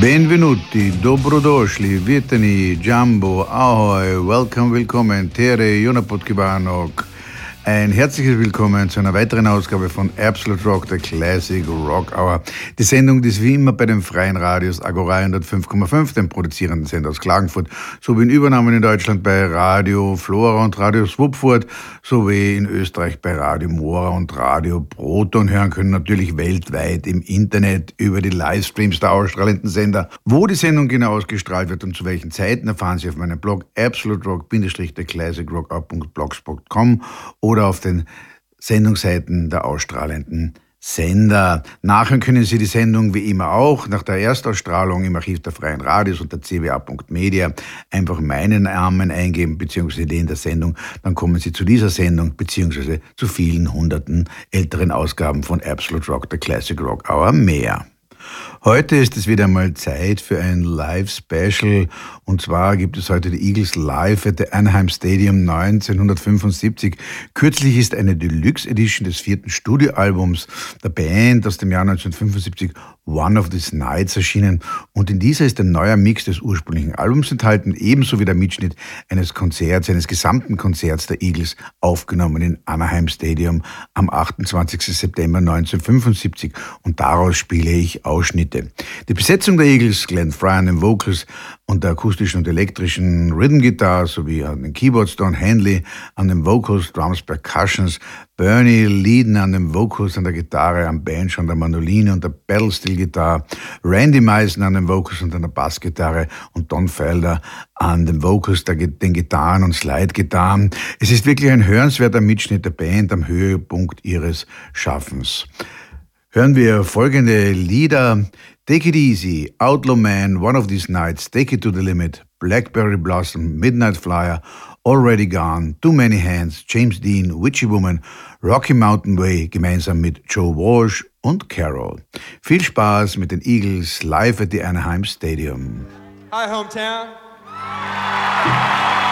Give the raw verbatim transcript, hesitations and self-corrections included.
Benvenuti, dobrodošli, vitani, Jumbo, Ahoi, welcome, willkommen, Tere, Jonapod Kibanok. Ein herzliches Willkommen zu einer weiteren Ausgabe von Absolute Rock, der Classic Rock Hour. Die Sendung, die ist wie immer bei den freien Radios Agora hundertfünf Komma fünf, dem produzierenden Sender aus Klagenfurt, sowie in Übernahmen in Deutschland bei Radio Flora und Radio Swupfurt, sowie in Österreich bei Radio Mora und Radio Proton hören können, natürlich weltweit im Internet über die Livestreams der ausstrahlenden Sender. Wo die Sendung genau ausgestrahlt wird und zu welchen Zeiten, erfahren Sie auf meinem Blog absolute rock der classic rock hour punkt blogspot punkt com oder auf den Sendungsseiten der ausstrahlenden Sender. Nachhören können Sie die Sendung wie immer auch nach der Erstausstrahlung im Archiv der Freien Radios unter c w a punkt media. Einfach meinen Namen eingeben bzw. den der Sendung. Dann kommen Sie zu dieser Sendung bzw. zu vielen hunderten älteren Ausgaben von Absolute Rock, der Classic Rock Hour mehr. Heute ist es wieder mal Zeit für ein Live-Special, und zwar gibt es heute die Eagles live at the Anaheim Stadium neunzehnhundertfünfundsiebzig. Kürzlich ist eine Deluxe Edition des vierten Studioalbums der Band aus dem Jahr neunzehnhundertfünfundsiebzig, One of These Nights, erschienen, und in dieser ist ein neuer Mix des ursprünglichen Albums enthalten, ebenso wie der Mitschnitt eines Konzerts, eines gesamten Konzerts der Eagles, aufgenommen in Anaheim Stadium am achtundzwanzigsten September neunzehnhundertfünfundsiebzig, und daraus spiele ich Ausschnitte. Die Besetzung der Eagles: Glenn Frey an den Vocals und der akustischen und elektrischen Rhythm Guitar sowie an den Keyboards, Don Henley an den Vocals, Drums, Percussions, Bernie Leadon an den Vocals, an der Gitarre, am Banjo, an der Mandoline und der Pedal-Steel-Gitarre, Randy Meisen an den Vocals und an der Bassgitarre und Don Felder an den Vocals, der, den Gitarren und Slide-Gitarren. Es ist wirklich ein hörenswerter Mitschnitt der Band am Höhepunkt ihres Schaffens. Hören wir folgende Lieder: Take It Easy, Outlaw Man, One of These Nights, Take It to the Limit, Blackberry Blossom, Midnight Flyer, Already Gone, Too Many Hands, James Dean, Witchy Woman, Rocky Mountain Way, gemeinsam mit Joe Walsh und Carol. Viel Spaß mit den Eagles live at the Anaheim Stadium. Hi, hometown.